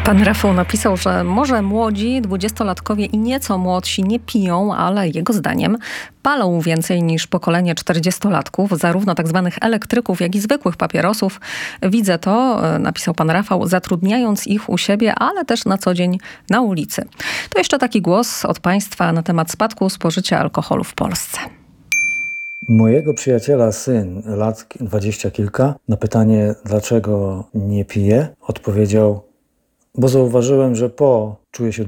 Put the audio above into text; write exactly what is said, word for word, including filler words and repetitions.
Pan Rafał napisał, że może młodzi, dwudziestolatkowie i nieco młodsi nie piją, ale jego zdaniem palą więcej niż pokolenie czterdziestolatków, zarówno tak zwanych elektryków, jak i zwykłych papierosów. Widzę to, napisał pan Rafał, zatrudniając ich u siebie, ale też na co dzień na ulicy. To jeszcze taki głos od państwa na temat spadku spożycia alkoholu w Polsce. Mojego przyjaciela syn, lat dwadzieścia kilka, na pytanie, dlaczego nie pije, odpowiedział: bo zauważyłem, że po czuje się